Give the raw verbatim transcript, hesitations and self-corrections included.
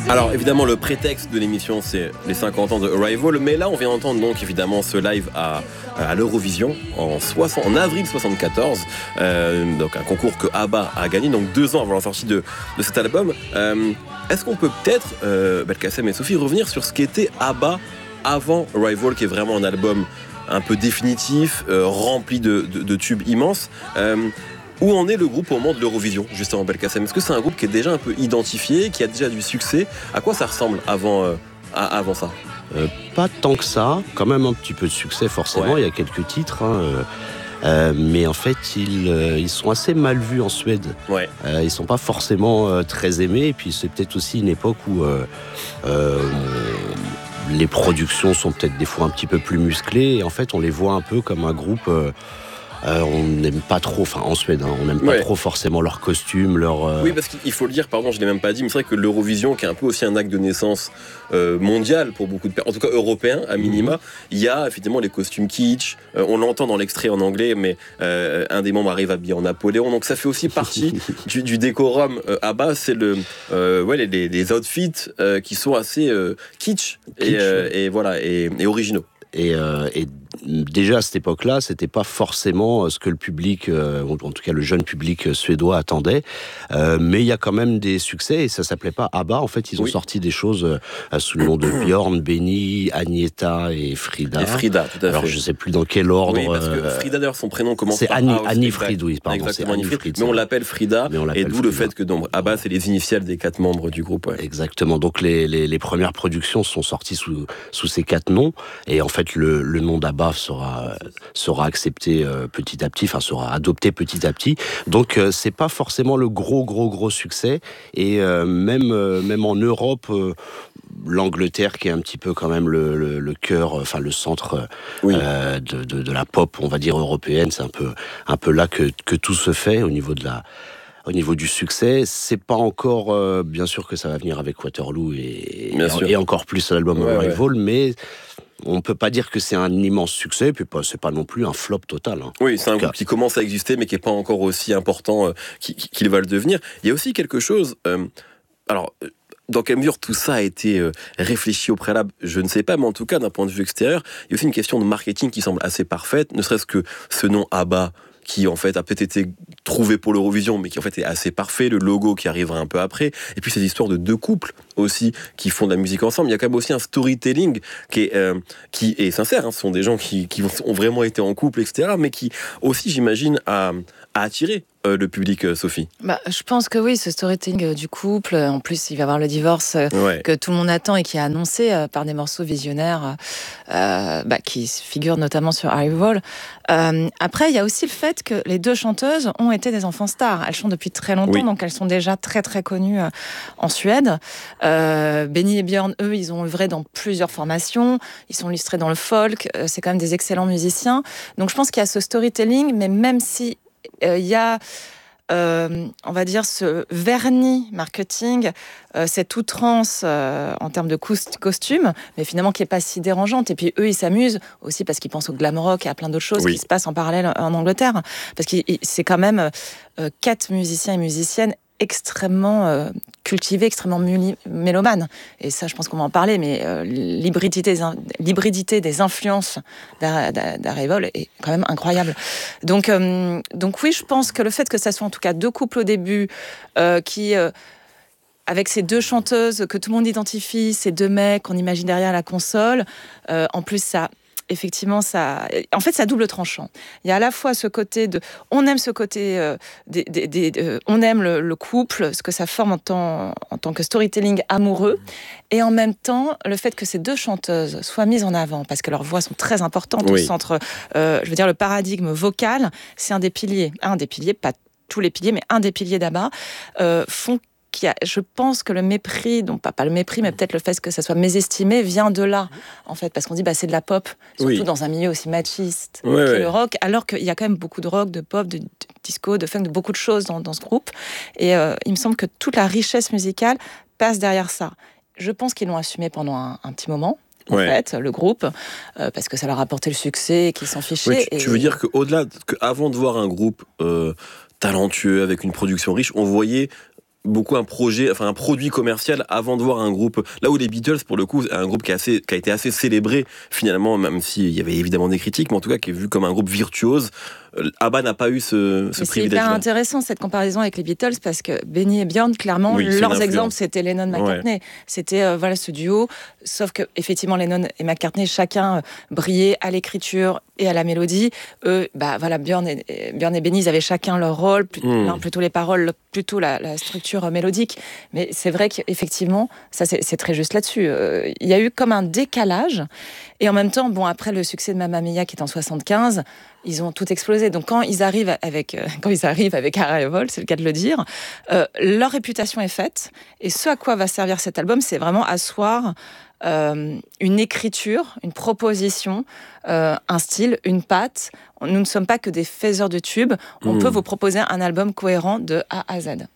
Alors évidemment le prétexte de l'émission c'est les cinquante ans de Arrival, mais là on vient d'entendre donc évidemment ce live à, à l'Eurovision en, soixante, en avril soixante-quatorze, euh, donc un concours que ABBA a gagné, donc deux ans avant la sortie de, de cet album. Euh, est-ce qu'on peut peut-être, euh, Belkacem et Sophie, revenir sur ce qu'était ABBA avant Arrival, qui est vraiment un album un peu définitif, euh, rempli de, de, de tubes immenses. Euh, où en est le groupe au moment de l'Eurovision, justement, Belkacem? Est-ce que c'est un groupe qui est déjà un peu identifié, qui a déjà du succès? À quoi ça ressemble avant, euh, à, avant ça? euh, Pas tant que ça, quand même un petit peu de succès forcément, ouais. Il y a quelques titres, hein, euh, euh, mais en fait ils, euh, ils sont assez mal vus en Suède. Ouais. Euh, ils sont pas forcément euh, très aimés, et puis c'est peut-être aussi une époque où euh, euh, les productions sont peut-être des fois un petit peu plus musclées, et en fait on les voit un peu comme un groupe... Euh, Euh, on n'aime pas trop, enfin en Suède, hein, on n'aime pas ouais. trop forcément leurs costumes, leur. Euh... Oui, parce qu'il faut le dire, pardon, je l'ai même pas dit, mais c'est vrai que l'Eurovision, qui est un peu aussi un acte de naissance euh, mondial pour beaucoup de personnes, en tout cas européen à minima, mmh. il y a effectivement les costumes kitsch. Euh, on l'entend dans l'extrait en anglais, mais euh, un des membres arrive habillé en Napoléon, donc ça fait aussi partie du, du décorum. Euh, ABBA, c'est le, euh, ouais, les, les, les outfits euh, qui sont assez euh, kitsch, kitsch et, euh, et voilà et, et originaux. Et, euh, et déjà à cette époque-là, c'était pas forcément ce que le public, euh, en tout cas le jeune public suédois attendait, euh, mais il y a quand même des succès, et ça s'appelait pas ABBA. En fait, ils ont oui. sorti des choses euh, sous le nom de Björn, Benny, Agneta et Frida. Et Frida, tout à fait. Alors je sais plus dans quel ordre. Oui, parce que Frida d'ailleurs, son prénom commence c'est par Annie, House, Annie Frid, oui, pardon. Exactement, c'est Annie Frid, Frid, mais on l'appelle Frida, on l'appelle et d'où Frida. Le fait que donc, ABBA, c'est les initiales des quatre membres du groupe. Ouais. Exactement. Donc les, les, les premières productions sont sorties sous, sous ces quatre noms, et en fait le, le nom d'ABBA sera sera accepté euh, petit à petit, enfin sera adopté petit à petit. Donc euh, c'est pas forcément le gros gros gros succès, et euh, même euh, même en Europe, euh, l'Angleterre qui est un petit peu quand même le, le, le cœur, enfin le centre oui. euh, de, de, de la pop, on va dire européenne, c'est un peu un peu là que que tout se fait au niveau de la Au niveau du succès. C'est pas encore, euh, bien sûr que ça va venir avec Waterloo et, et, et encore plus l'album ouais, Arrival, ouais. mais on peut pas dire que c'est un immense succès, puis pas, c'est pas non plus un flop total. Hein. Oui, c'est un groupe qui commence à exister, mais qui est pas encore aussi important euh, qu'il va le devenir. Il y a aussi quelque chose... Euh, alors... Dans quelle mesure tout ça a été euh, réfléchi au préalable, je ne sais pas, mais en tout cas, d'un point de vue extérieur, il y a aussi une question de marketing qui semble assez parfaite, ne serait-ce que ce nom ABBA, qui en fait a peut-être été trouvé pour l'Eurovision, mais qui en fait est assez parfait, le logo qui arrivera un peu après, et puis ces histoires de deux couples aussi qui font de la musique ensemble. Il y a quand même aussi un storytelling qui est, euh, qui est sincère, hein. Ce sont des gens qui, qui ont vraiment été en couple, et cetera, mais qui aussi, j'imagine, a, a attiré euh, le public, euh, Sophie. Bah, je pense que oui, ce storytelling euh, du couple, en plus il va y avoir le divorce euh, ouais. que tout le monde attend et qui est annoncé euh, par des morceaux visionnaires euh, bah, qui figurent notamment sur Arrival. Euh, après, il y a aussi le fait que les deux chanteuses ont été des enfants stars. Elles chantent depuis très longtemps, oui. donc elles sont déjà très très connues euh, en Suède. Euh, Benny et Björn, eux, ils ont œuvré dans plusieurs formations. Ils sont illustrés dans le folk. Euh, c'est quand même des excellents musiciens. Donc je pense qu'il y a ce storytelling, mais même si il euh, y a, euh, on va dire, ce vernis marketing, euh, cette outrance euh, en termes de coust- costume, mais finalement qui n'est pas si dérangeante. Et puis eux, ils s'amusent aussi parce qu'ils pensent au glam rock et à plein d'autres choses oui. qui se passent en parallèle en Angleterre. Parce que c'est quand même euh, quatre musiciens et musiciennes extrêmement euh, cultivés, extrêmement muli- mélomanes. Et ça, je pense qu'on va en parler, mais euh, l'hybridité, des in- l'hybridité des influences d'Arrival est quand même incroyable. Donc, euh, donc oui, je pense que le fait que ça soit en tout cas deux couples au début, euh, qui... Euh, avec ces deux chanteuses que tout le monde identifie, ces deux mecs qu'on imagine derrière la console, euh, en plus ça... Effectivement, ça, en fait, ça double tranchant. Il y a à la fois ce côté de, on aime ce côté, euh, des, des, des, euh, on aime le, le couple, ce que ça forme en tant, en tant que storytelling amoureux, et en même temps, le fait que ces deux chanteuses soient mises en avant, parce que leurs voix sont très importantes oui. au centre, euh, je veux dire, le paradigme vocal, c'est un des piliers, un des piliers, pas tous les piliers, mais un des piliers d'ABBA, euh, font Qui a, je pense que le mépris, donc pas, pas le mépris, mais peut-être le fait que ça soit mésestimé, vient de là, en fait, parce qu'on dit bah c'est de la pop, surtout oui. dans un milieu aussi machiste ouais, qu'est ouais. le rock, alors qu'il y a quand même beaucoup de rock, de pop, de, de disco, de funk, de beaucoup de choses dans, dans ce groupe. Et euh, il me semble que toute la richesse musicale passe derrière ça. Je pense qu'ils l'ont assumé pendant un, un petit moment. En ouais. fait, le groupe, euh, parce que ça leur a apporté le succès et qu'ils s'en fichaient. Ouais, tu, et... tu veux dire qu'au-delà, qu'avant de voir un groupe euh, talentueux avec une production riche, on voyait beaucoup un projet, enfin un produit commercial avant de voir un groupe. Là où les Beatles, pour le coup, est un groupe qui a, assez, qui a été assez célébré finalement, même s'il y avait évidemment des critiques, mais en tout cas qui est vu comme un groupe virtuose. ABBA n'a pas eu ce, ce privilège-là. C'est hyper intéressant cette comparaison avec les Beatles parce que Benny et Björn, clairement, oui, leurs exemples c'était Lennon-McCartney. Ouais. C'était euh, voilà ce duo, sauf que effectivement Lennon et McCartney chacun euh, brillaient à l'écriture et à la mélodie. Eux, bah voilà, Björn et, et, Björn et Benny, ils avaient chacun leur rôle, plutôt, mm. l'un plutôt les paroles, plutôt la, la structure mélodique. Mais c'est vrai qu'effectivement, ça c'est, c'est très juste là-dessus. Euh, il y a eu comme un décalage. Et en même temps, bon, après le succès de Mamma Mia qui est en soixante-quinze, ils ont tout explosé. Donc quand ils arrivent avec, euh, quand ils arrivent avec Arrival, c'est le cas de le dire, euh, leur réputation est faite. Et ce à quoi va servir cet album, c'est vraiment asseoir euh, une écriture, une proposition, euh, un style, une patte. Nous ne sommes pas que des faiseurs de tubes. On mmh. peut vous proposer un album cohérent de A à Z.